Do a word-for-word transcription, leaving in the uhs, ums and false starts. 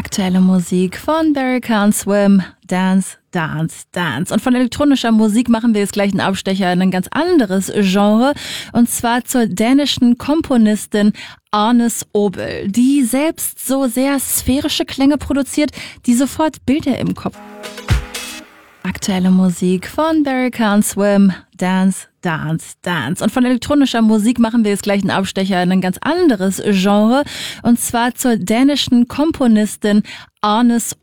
Aktuelle Musik von Barry Can't Swim, Dance, Dance, Dance. Und von elektronischer Musik machen wir jetzt gleich einen Abstecher in ein ganz anderes Genre. Und zwar zur dänischen Komponistin Agnes Obel, die selbst so sehr sphärische Klänge produziert, die sofort Bilder im Kopf. Aktuelle Musik von Barry Can't Swim, Dance, Dance, Dance. Und von elektronischer Musik machen wir jetzt gleich einen Abstecher in ein ganz anderes Genre. Und zwar zur dänischen Komponistin Agnes